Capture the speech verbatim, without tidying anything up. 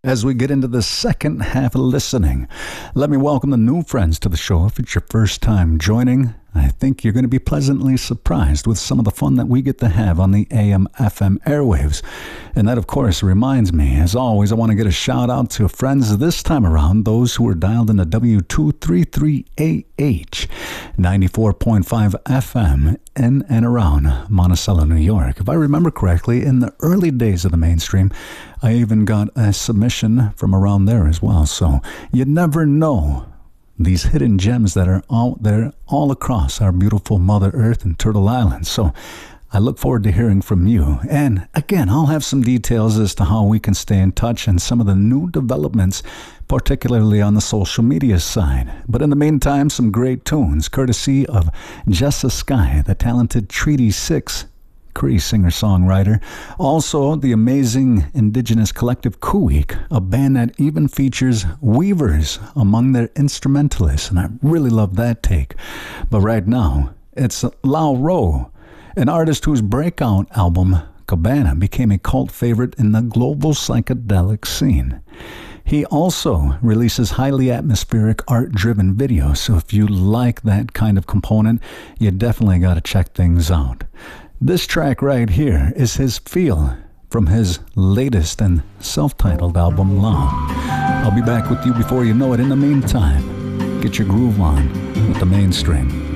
As we get into the second half of listening, let me welcome the new friends to the show. If it's your first time joining, I think you're going to be pleasantly surprised with some of the fun that we get to have on the A M F M airwaves. And that, of course, reminds me, as always, I want to get a shout out to friends this time around, those who are dialed into W two thirty-three A H, ninety-four point five F M in and around Monticello, New York. If I remember correctly, in the early days of the mainstream, I even got a submission from around there as well. So you never know these hidden gems that are out there all across our beautiful Mother Earth and Turtle Island. So I look forward to hearing from you. And again, I'll have some details as to how we can stay in touch and some of the new developments, particularly on the social media side. But in the meantime, some great tunes, courtesy of Jessa Sky, the talented Treaty Six Cree singer-songwriter. Also, the amazing indigenous collective Kuik, a band that even features weavers among their instrumentalists, and I really love that take. But right now, it's Lao Ro, an artist whose breakout album, Cabana, became a cult favorite in the global psychedelic scene. He also releases highly atmospheric, art-driven videos, so if you like that kind of component, you definitely got to check things out. This track right here is his Feel from his latest and self-titled album, Long. I'll be back with you before you know it. In the meantime, get your groove on with the mainstream.